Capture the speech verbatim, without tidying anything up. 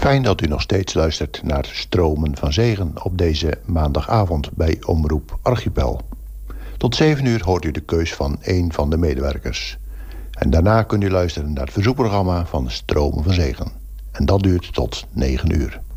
Fijn dat u nog steeds luistert naar Stromen van Zegen op deze maandagavond bij Omroep Archipel. Tot zeven uur hoort u de keus van één van de medewerkers. En daarna kunt u luisteren naar het verzoekprogramma van Stromen van Zegen. En dat duurt tot negen uur.